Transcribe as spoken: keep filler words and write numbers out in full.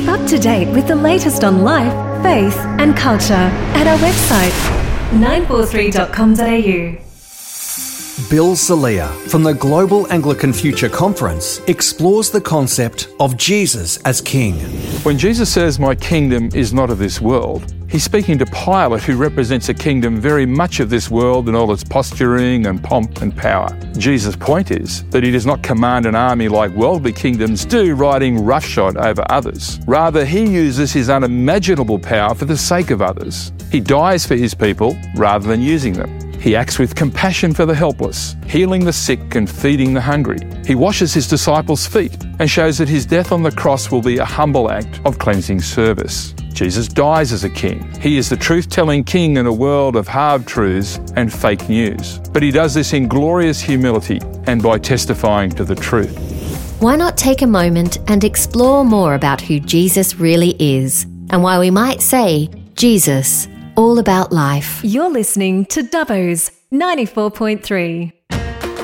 Keep up to date with the latest on life, faith and culture at our website, nine four three dot com dot a u. Bill Salia from the Global Anglican Future Conference explores the concept of Jesus as King. When Jesus says, "My kingdom is not of this world," he's speaking to Pilate, who represents a kingdom very much of this world in all its posturing and pomp and power. Jesus' point is that he does not command an army like worldly kingdoms do, riding roughshod over others. Rather, he uses his unimaginable power for the sake of others. He dies for his people rather than using them. He acts with compassion for the helpless, healing the sick and feeding the hungry. He washes his disciples' feet and shows that his death on the cross will be a humble act of cleansing service. Jesus dies as a king. He is the truth-telling king in a world of hard truths and fake news. But he does this in glorious humility and by testifying to the truth. Why not take a moment and explore more about who Jesus really is and why we might say, Jesus, all about life. You're listening to Dubbo's ninety-four point three.